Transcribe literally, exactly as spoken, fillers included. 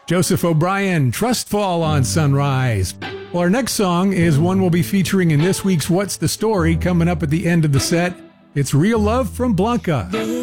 Joseph O'Brien, Trustfall on Sunrise. Well, our next song is one we'll be featuring in this week's What's the Story, coming up at the end of the set. It's Real Love from Blanca.